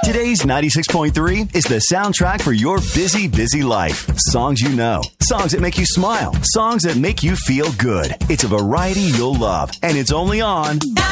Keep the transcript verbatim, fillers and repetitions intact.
Today's ninety-six point three is the soundtrack for your busy, busy life. Songs you know. Songs that make you smile. Songs that make you feel good. It's a variety you'll love. And it's only on